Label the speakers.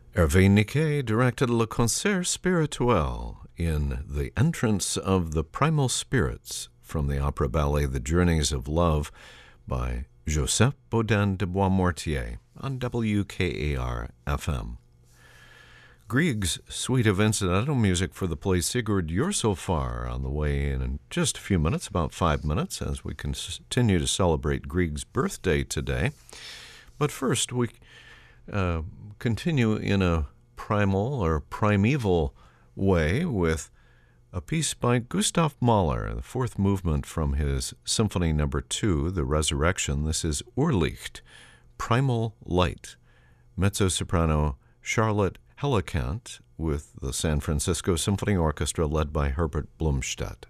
Speaker 1: Hervé Niquet directed Le Concert Spirituel in The Entrance of the Primal Spirits from the opera ballet The Journeys of Love by Joseph Bodin de Boismortier on WKAR-FM. Grieg's suite of incidental music for the play Sigurd You're So Far on the way in just a few minutes, about 5 minutes, as we continue to celebrate Grieg's birthday today. But first, we continue in a primal or primeval way with a piece by Gustav Mahler, the fourth movement from his Symphony No. 2, The Resurrection. This is Urlicht, Primal Light, mezzo-soprano Charlotte Hellekamp with the San Francisco Symphony Orchestra led by Herbert Blomstedt.